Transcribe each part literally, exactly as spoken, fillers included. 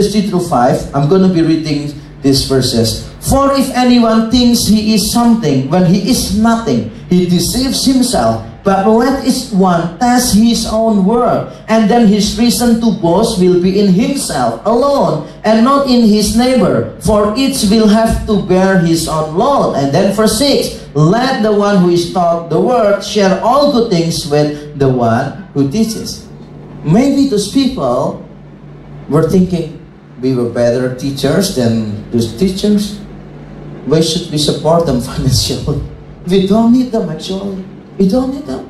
verses three through five, I'm going to be reading these verses. For if anyone thinks he is something when he is nothing, he deceives himself. But let each one test his own work, and then his reason to boast will be in himself alone, and not in his neighbor. For each will have to bear his own load. And then verse six, let the one who is taught the word share all good things with the one who teaches. Maybe those people were thinking, we were better teachers than those teachers. Why should we support them financially? We don't need them actually. We don't need them.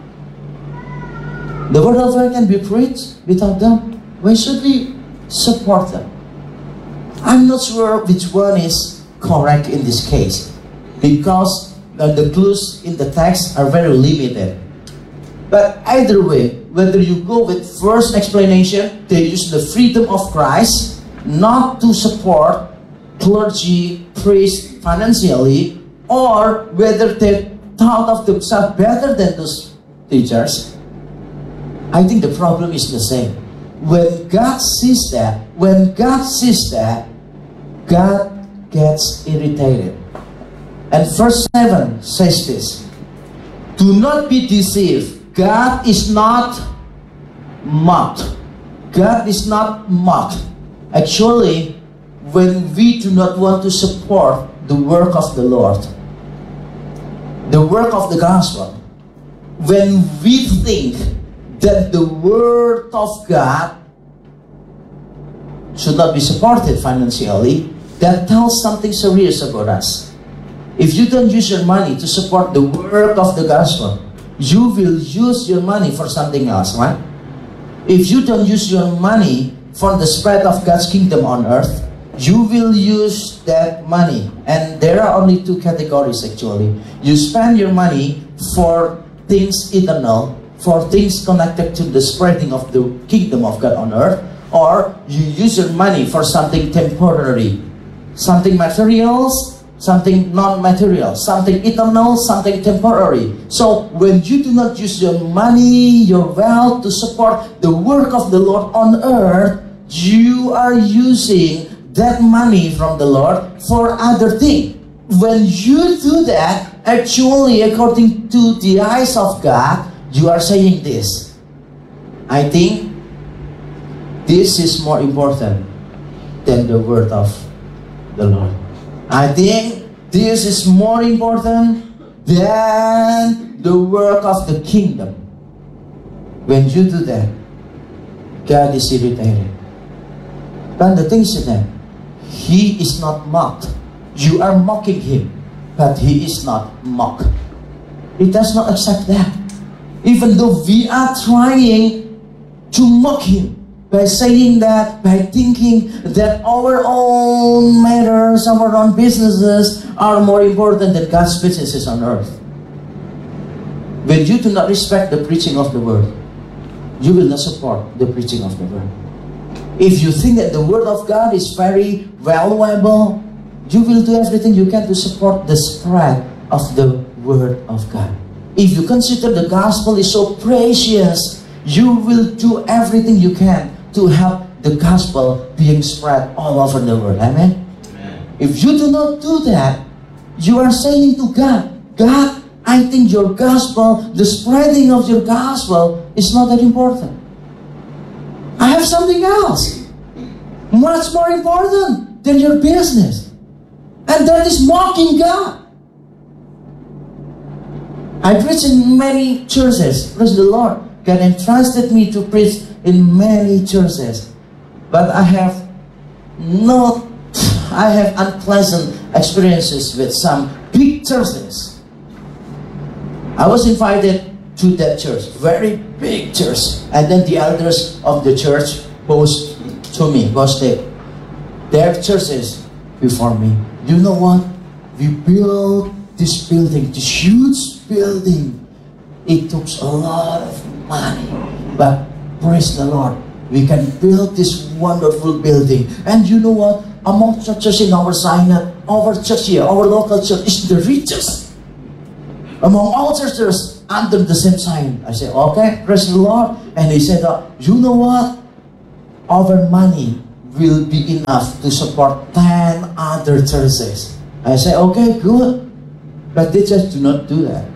The word of God can be preached without them. Why should we support them? I'm not sure which one is correct in this case, because uh, the clues in the text are very limited. But either way, whether you go with first explanation, they use the freedom of Christ not to support clergy, priests financially, or whether they thought of themselves better than those teachers, I think the problem is the same. When God sees that, when God sees that, God gets irritated. And verse seven says this, do not be deceived. God is not mocked. God is not mocked. Actually, when we do not want to support the work of the Lord, the work of the gospel, when we think that the word of God should not be supported financially, that tells something serious about us. If you don't use your money to support the work of the gospel, you will use your money for something else, right? If you don't use your money for the spread of God's kingdom on earth, you will use that money. And there are only two categories actually. You spend your money for things eternal, for things connected to the spreading of the kingdom of God on earth, or you use your money for something temporary, something materials, something non-material, something eternal, something temporary. So when you do not use your money, your wealth to support the work of the Lord on earth, you are using that money from the Lord for other things. When you do that, actually, according to the eyes of God, you are saying this, I think this is more important than the word of the Lord. I think this is more important than the work of the kingdom. When you do that, God is irritated. But the thing is that He is not mocked. You are mocking Him, but He is not mocked. He does not accept that. Even though we are trying to mock Him by saying that, by thinking that our own matters, our own businesses are more important than God's businesses on earth. When you do not respect the preaching of the word, you will not support the preaching of the word. If you think that the word of God is very valuable, you will do everything you can to support the spread of the word of God. If you consider the gospel is so precious, you will do everything you can to help the gospel being spread all over the world. Amen? Amen. If you do not do that, you are saying to God, God, I think your gospel, the spreading of your gospel is not that important. I have something else much more important than your business. And that is mocking God. I preach in many churches. Praise the Lord. God entrusted me to preach in many churches. But I have not, I have unpleasant experiences with some big churches. I was invited to that church, very big church. And then the elders of the church boast to me, boasted their churches before me. You know what? We built this building, this huge building. It took a lot of money. But praise the Lord, we can build this wonderful building. And you know what? Among churches in our synod, our church here, our local church is the richest. Among all churches under the same sign. I said, okay, praise the Lord. And he said, uh, you know what? Our money will be enough to support ten other churches. I say, okay, good. But they just do not do that.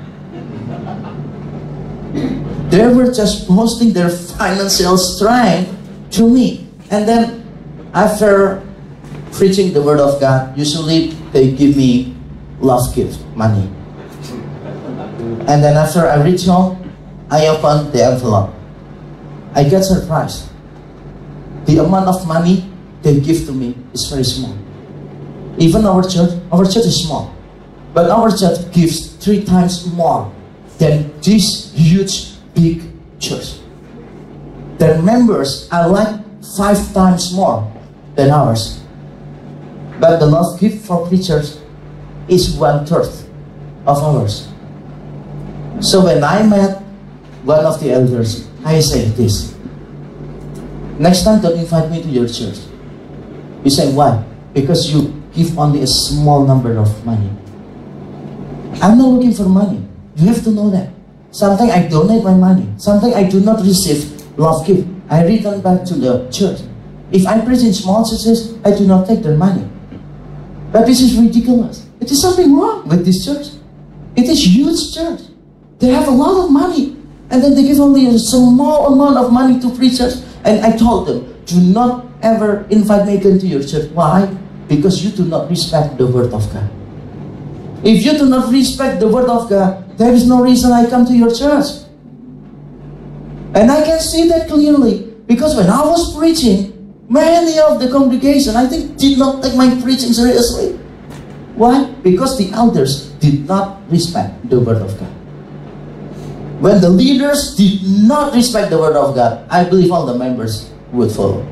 They were just posting their financial strength to me. And then after preaching the word of God, usually they give me love gift money. And then after I reach home, I open the envelope. I get surprised. The amount of money they give to me is very small. Even our church, our church is small. But our church gives three times more than this huge, big church. Their members are like five times more than ours. But the love gift for preachers is one third of ours. So when I met one of the elders, I say this: next time don't invite me to your church. You say, why? Because you give only a small number of money. I'm not looking for money. You have to know that. Sometimes I donate my money. Sometimes I do not receive love gift. I return back to the church. If I preach in small churches, I do not take their money. But this is ridiculous. It is something wrong with this church. It is huge church. They have a lot of money. And then they give only a small amount of money to preachers. And I told them, do not ever invite me again to your church. Why? Because you do not respect the word of God. If you do not respect the word of God, there is no reason I come to your church. And I can see that clearly. Because when I was preaching, many of the congregation, I think, did not take my preaching seriously. Why? Because the elders did not respect the word of God. When the leaders did not respect the word of God, I believe all the members would follow.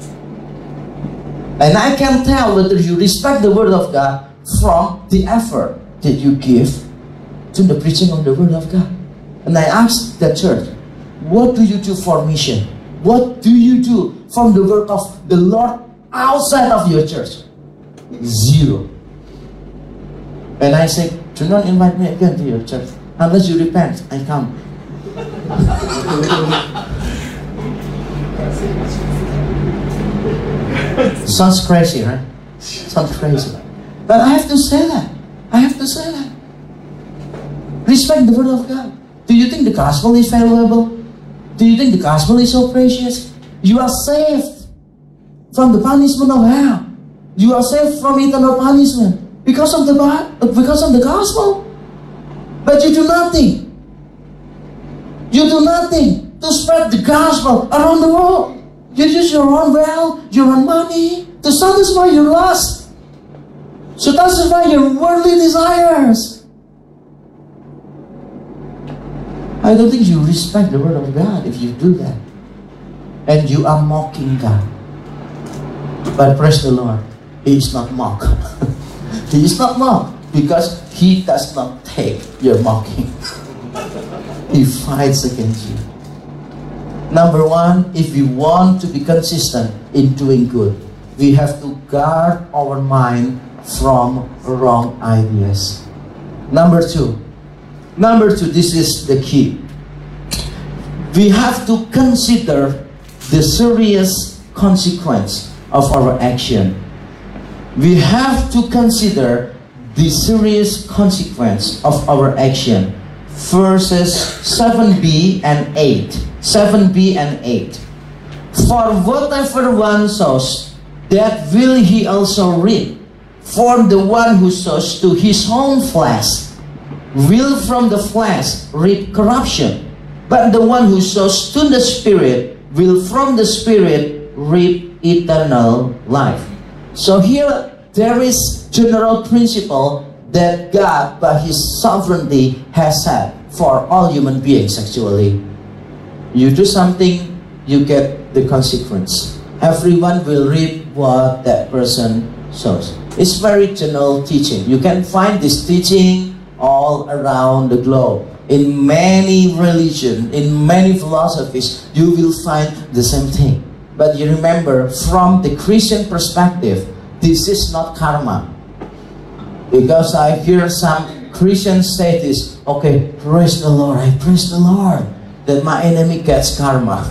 And I can tell whether you respect the word of God from the effort that you give to the preaching of the word of God. And I asked the church, what do you do for mission? What do you do from the work of the Lord outside of your church? Zero. And I said, do not invite me again to your church. Unless you repent, I come. Sounds crazy, right? Sounds crazy. But I have to say that. I have to say that. Respect the word of God. Do you think the gospel is valuable? Do you think the gospel is so precious? You are saved from the punishment of hell. You are saved from eternal punishment because of the because of the gospel. But you do nothing. You do nothing to spread the gospel around the world. You use your own wealth, your own money to satisfy your lust, to satisfy your worldly desires. I don't think you respect the word of God if you do that. And you are mocking God. But praise the Lord, He is not mocked. He is not mocked because He does not take your mocking. He fights against you. Number one, if we want to be consistent in doing good, we have to guard our mind from wrong ideas. Number two, number two, this is the key. We have to consider the serious consequence of our action. We have to consider the serious consequence of our action. Verses seven b and eight. seven b and eight. For whatever one sows, that will he also reap. For the one who sows to his own flesh will from the flesh reap corruption. But the one who sows to the Spirit will from the Spirit reap eternal life. So here there is general principle that God by His sovereignty has set for all human beings actually. You do something, you get the consequence. Everyone will reap what that person sows. It's very general teaching. You can find this teaching all around the globe. In many religions, in many philosophies, you will find the same thing. But you remember, from the Christian perspective, this is not karma. Because I hear some Christians say this, okay, praise the Lord, I praise the Lord that my enemy gets karma.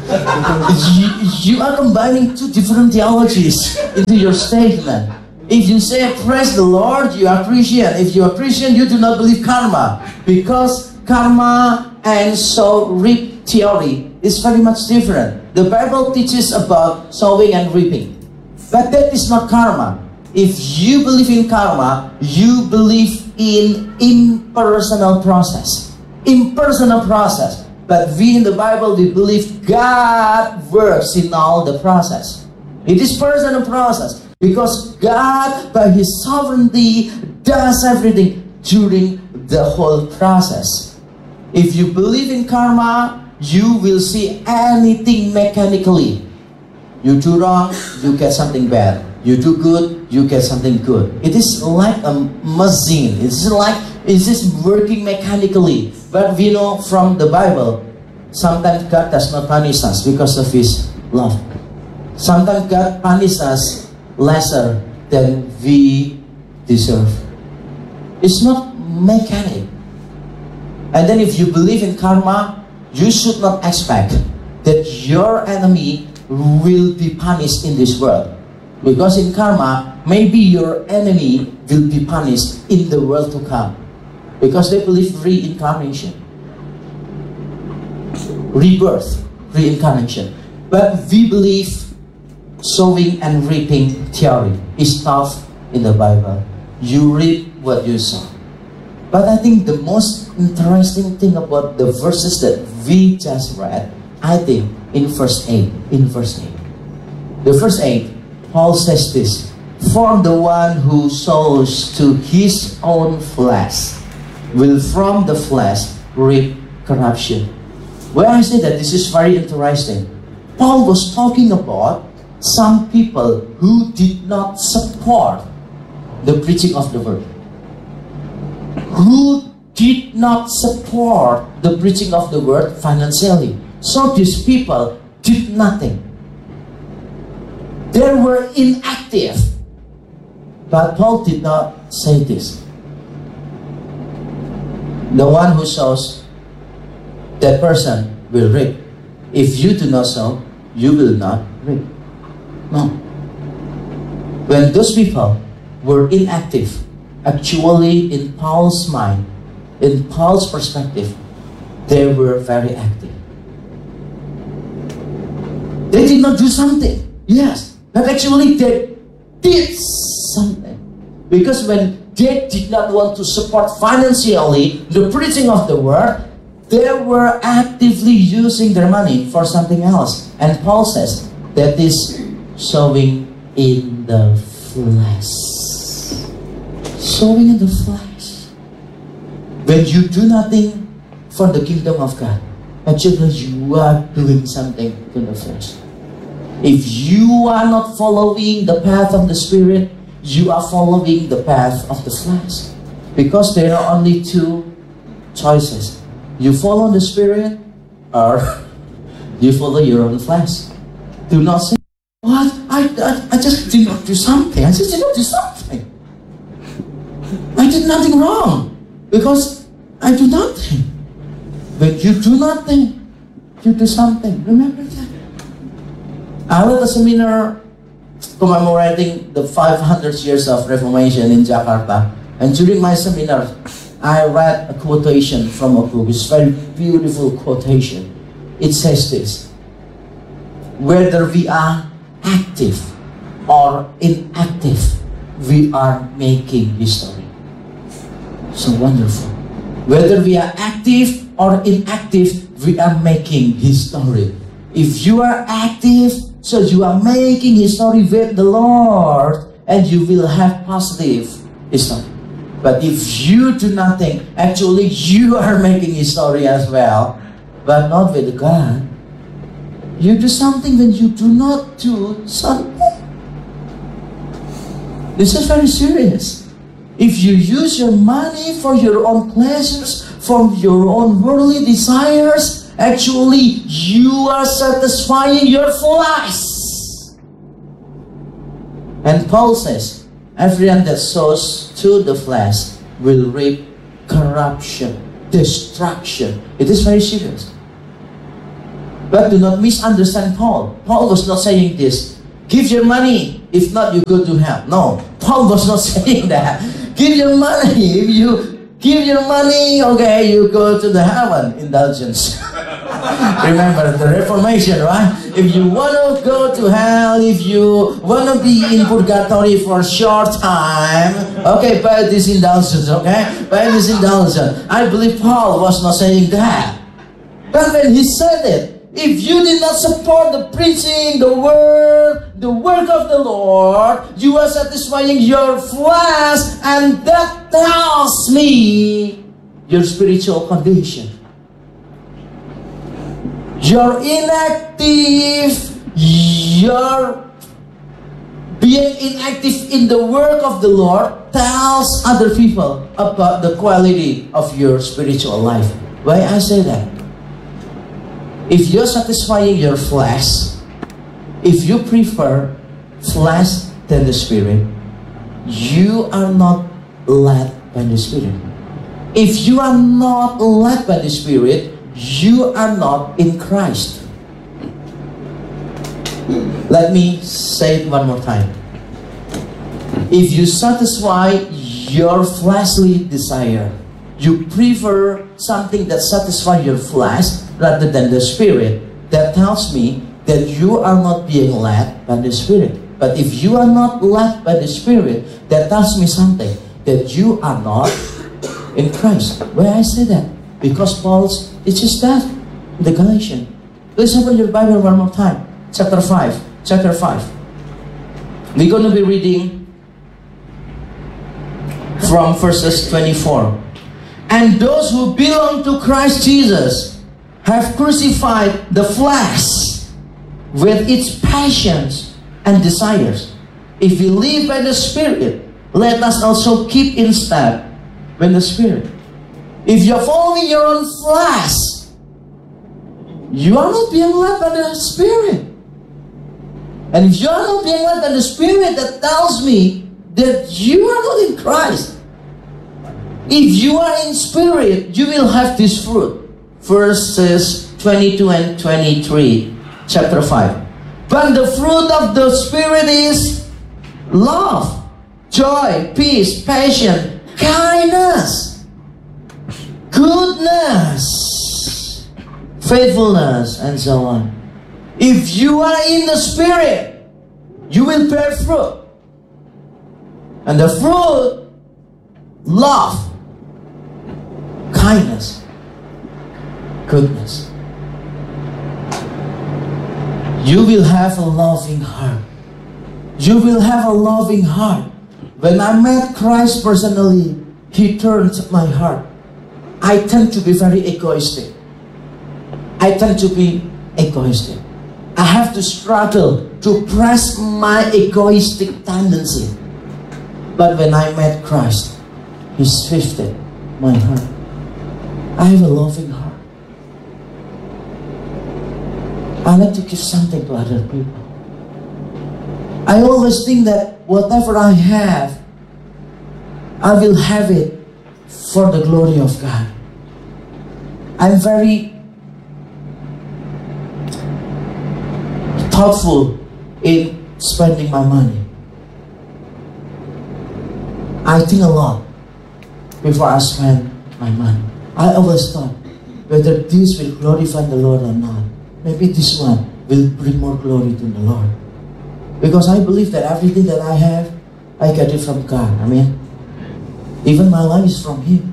you, you are combining two different theologies into your statement. If you say praise the Lord, you are Christian. If you are Christian, you do not believe karma. Because karma and sow reap theory is very much different. The Bible teaches about sowing and reaping. But that is not karma. If you believe in karma, you believe in impersonal process. Impersonal process. But we in the Bible, we believe God works in all the process. It is personal process. Because God, by His sovereignty, does everything during the whole process. If you believe in karma, you will see anything mechanically. You do wrong, you get something bad. You do good, you get something good. It is like a machine. It is like, it is working mechanically. But we know from the Bible, sometimes God does not punish us because of His love. Sometimes God punishes us lesser than we deserve. It's not mechanic. And then if you believe in karma, you should not expect that your enemy will be punished in this world. Because in karma, maybe your enemy will be punished in the world to come. Because they believe reincarnation. Rebirth, reincarnation. But we believe sowing and reaping theory is taught in the Bible. You reap what you sow. But I think the most interesting thing about the verses that we just read, I think in verse eight, in verse eight. The verse eight, Paul says this, "For the one who sows to his own flesh will from the flesh reap corruption." Where I say that this is very interesting. Paul was talking about some people who did not support the preaching of the word. Who did not support the preaching of the word financially. So these people did nothing. They were inactive. But Paul did not say this. The one who sows, that person will reap. If you do not sow, you will not reap. No. When those people were inactive, actually in Paul's mind, in Paul's perspective, they were very active. They did not do something, yes, but actually they did something. Because when they did not want to support financially the preaching of the word, they were actively using their money for something else. And Paul says that is sowing in the flesh. Sowing in the flesh. When you do nothing for the kingdom of God, actually you are doing something to the flesh. If you are not following the path of the Spirit, you are following the path of the flesh. Because there are only two choices. You follow the Spirit or you follow your own flesh. Do not say, what? I, I, I just did not do something. I just did not do something. I did nothing wrong. Because I do nothing. When you do nothing, you do something. Remember that? I led a seminar commemorating the five hundred years of Reformation in Jakarta. And during my seminar, I read a quotation from a book. It's a very beautiful quotation. It says this: whether we are active or inactive, we are making history. So wonderful. Whether we are active or inactive, we are making history. If you are active, so you are making history with the Lord, and you will have positive history. But if you do nothing, actually you are making history as well, but not with God. You do something when you do not do something. This is very serious. If you use your money for your own pleasures, for your own worldly desires, actually you are satisfying your flesh. And Paul says, everyone that sows to the flesh will reap corruption, destruction. It is very serious. But do not misunderstand Paul. Paul was not saying this. Give your money. If not, you go to hell. No. Paul was not saying that. Give your money. If you give your money, okay, you go to the heaven. Indulgence. Remember the Reformation, right? If you want to go to hell, if you want to be in purgatory for a short time, okay, pay this indulgence, okay? Pay this indulgence. I believe Paul was not saying that. But when he said it, if you did not support the preaching, the word, the work of the Lord, you are satisfying your flesh, and that tells me your spiritual condition. You're inactive, you're being inactive in the work of the Lord tells other people about the quality of your spiritual life. Why I say that? If you're satisfying your flesh, if you prefer flesh than the Spirit, you are not led by the Spirit. If you are not led by the Spirit, you are not in Christ. Let me say it one more time. If you satisfy your fleshly desire, you prefer something that satisfies your flesh rather than the Spirit, that tells me that you are not being led by the Spirit. But if you are not led by the Spirit, that tells me something, that you are not in Christ. Why I say that? Because Paul teaches that in the Galatians. Please open your Bible one more time. Chapter five. Chapter five. We're going to be reading from verses twenty-four. And those who belong to Christ Jesus have crucified the flesh with its passions and desires. If we live by the Spirit, let us also keep in step with the Spirit. If you're following your own flesh, you are not being led by the Spirit. And if you are not being led by the Spirit, that tells me that you are not in Christ. If you are in Spirit, you will have this fruit. Verses twenty-two and twenty-three, chapter five. But the fruit of the Spirit is love, joy, peace, patience, kindness, goodness, faithfulness, and so on. If you are in the Spirit, you will bear fruit. And the fruit, love, kindness, goodness. You will have a loving heart. You will have a loving heart. When I met Christ personally, He turned my heart. I tend to be very egoistic. I tend to be egoistic. I have to struggle to press my egoistic tendency. But when I met Christ, He shifted my heart. I have a loving heart. I like to give something to other people. I always think that whatever I have, I will have it for the glory of God. I'm very thoughtful in spending my money. I think a lot before I spend my money. I always thought whether this will glorify the Lord or not. Maybe this one will bring more glory to the Lord. Because I believe that everything that I have, I get it from God. I mean, even my life is from Him.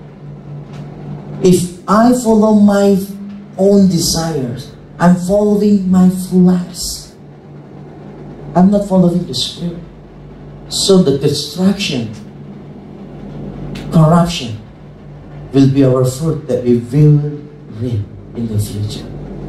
If I follow my own desires, I'm following my flesh. I'm not following the Spirit. So the destruction, corruption, will be our fruit that we will reap in the future.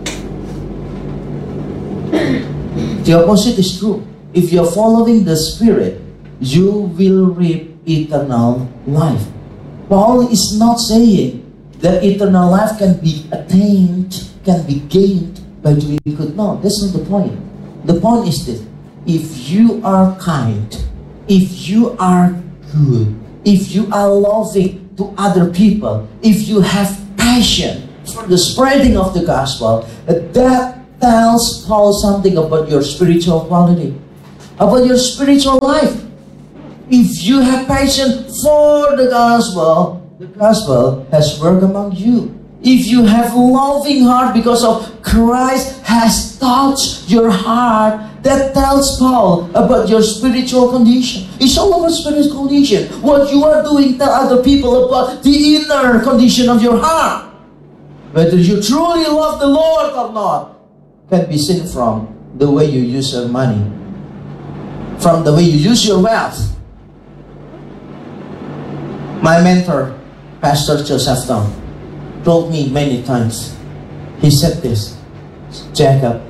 The opposite is true. If you're following the Spirit, you will reap eternal life. Paul is not saying that eternal life can be attained, can be gained by doing good. No, that's not the point. The point is this: if you are kind, if you are good, if you are loving to other people, if you have passion for the spreading of the gospel, that tells Paul something about your spiritual quality, about your spiritual life. If you have passion for the gospel, the gospel has worked among you. If you have loving heart because of Christ has touched your heart, that tells Paul about your spiritual condition. It's all about spiritual condition. What you are doing tell other people about the inner condition of your heart. Whether you truly love the Lord or not can be seen from the way you use your money, from the way you use your wealth. My mentor, Pastor Joseph Tong, told me many times, he said this, Jacob,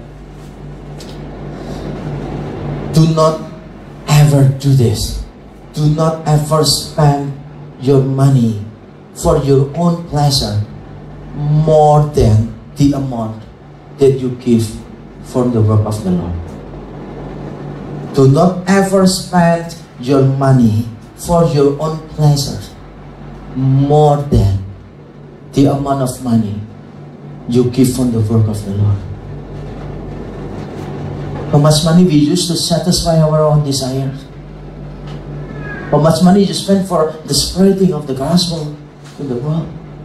do not ever do this. Do not ever spend your money for your own pleasure more than the amount that you give for the work of the Lord. Do not ever spend your money for your own pleasure more than the amount of money you give for the work of the Lord. How much money we use to satisfy our own desires? How much money you spend for the spreading of the gospel to the world?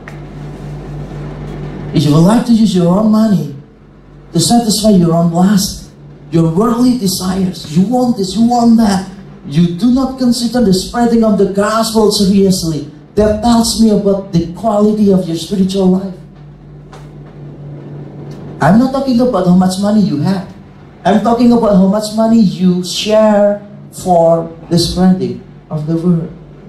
If you would like to use your own money to satisfy your own lust, your worldly desires, you want this, you want that, you do not consider the spreading of the gospel seriously. That tells me about the quality of your spiritual life. I'm not talking about how much money you have. I'm talking about how much money you share for the spreading of the word.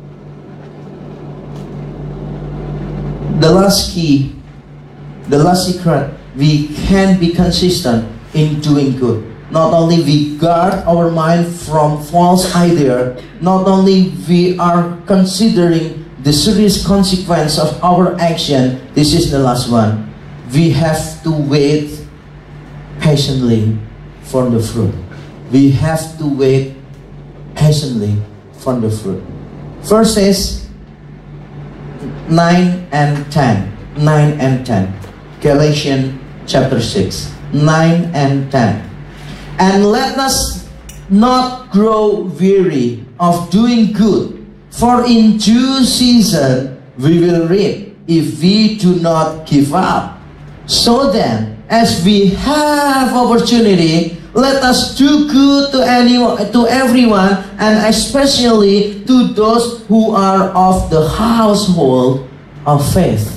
The last key, the last secret, we can be consistent in doing good. Not only we guard our mind from false idea, not only we are considering the serious consequence of our action, this is the last one. We have to wait patiently for the fruit. We have to wait patiently for the fruit. Verses nine and ten. nine and ten. Galatians chapter six. nine and ten. And let us not grow weary of doing good, for in due season we will reap if we do not give up. So then, as we have opportunity, let us do good to anyone, to everyone, and especially to those who are of the household of faith.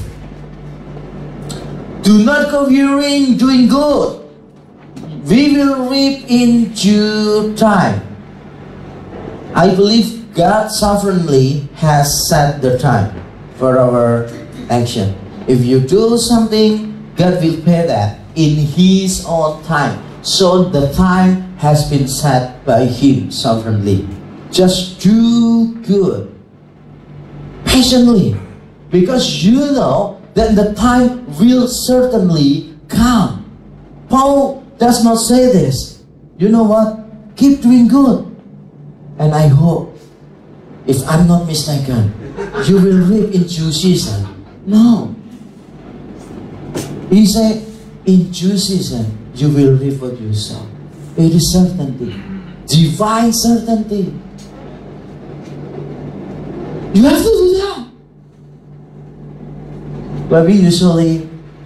Do not go weary in doing good. We will reap in due time. I believe God sovereignly has set the time for our action. If you do something, God will pay that in His own time. So the time has been set by Him sovereignly. Just do good patiently, because you know that the time will certainly come. Paul does not say this. You know what? Keep doing good. And I hope, if I'm not mistaken, you will reap in due season. No. He said, in due season, you will reap what you sow. It is certainty. Divine certainty. You have to do that. But we usually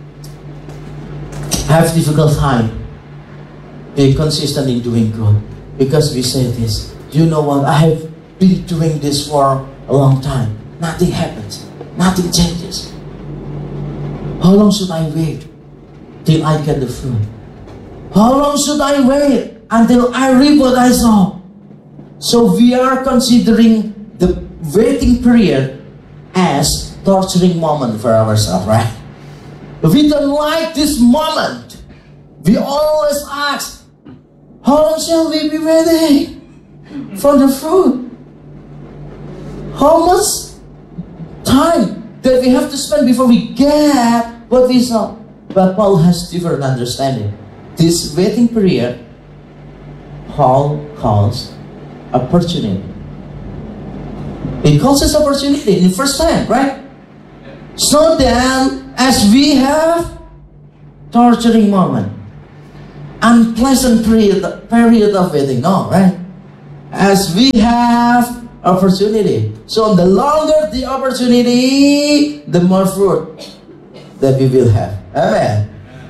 have difficult time being consistent in doing good, because we say this, you know what, I have been doing this for a long time. Nothing happens. Nothing changes. How long should I wait till I get the fruit? How long should I wait until I reap what I sow? So we are considering the waiting period as torturing moment for ourselves, right? If we don't like this moment, we always ask, how long shall we be waiting for the fruit? How much time that we have to spend before we get what we saw? But Paul has different understanding. This waiting period, Paul calls opportunity. He calls this opportunity in first time, right? So then, As we have torturing moment, unpleasant period, period of waiting, no, right? As we have opportunity. So the longer the opportunity, the more fruit that we will have. Amen.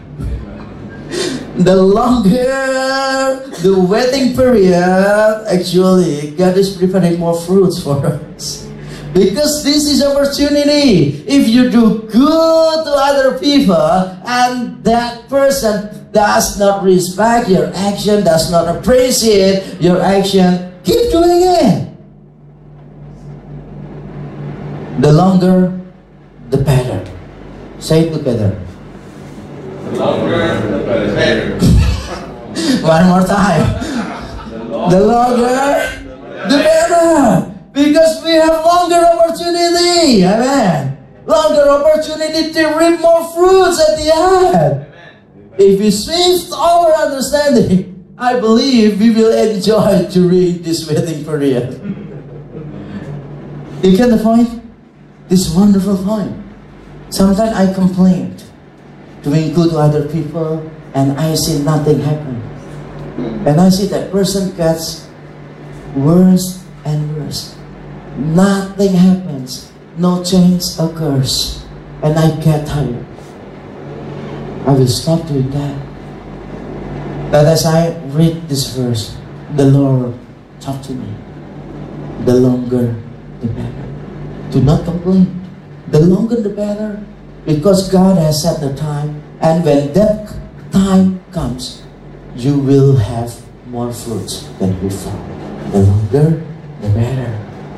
The longer the waiting period, actually, God is preparing more fruits for us. Because this is opportunity. If you do good to other people and that person does not respect your action, does not appreciate your action, keep doing it. The longer, the better. Say it together. The longer, the better. One more time. The longer, the better. Because we have longer opportunity. Amen. Longer opportunity to reap more fruits at the end. If we shift our understanding, I believe we will enjoy to read this waiting period. You get the point? This wonderful point. Sometimes I complain, doing good to other people, and I see nothing happen. And I see that person gets worse and worse. Nothing happens. No change occurs. And I get tired. I will stop doing that. But as I read this verse, the Lord talked to me. The longer, the better. Do not complain. The longer, the better. Because God has set the time. And when that time comes, you will have more fruits than before. The longer, the better.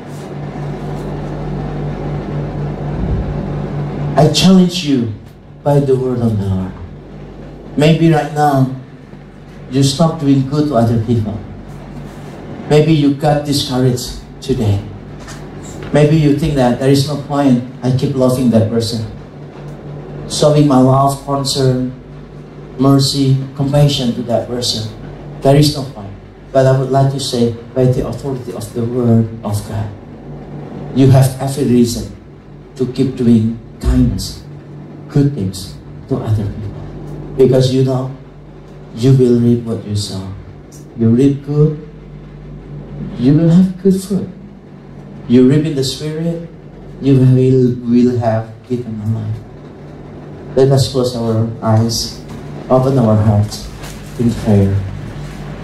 I challenge you by the word of the Lord. Maybe right now, you stop doing good to other people. Maybe you got discouraged today. Maybe you think that there is no point, I keep loving that person. Showing my love, concern, mercy, compassion to that person. There is no point. But I would like to say, by the authority of the word of God, you have every reason to keep doing kindness, good things to other people. Because you know, you will reap what you sow. You reap good, you will have good fruit. You reap in the Spirit, you will, will have eternal life. Let us close our eyes, open our hearts in prayer.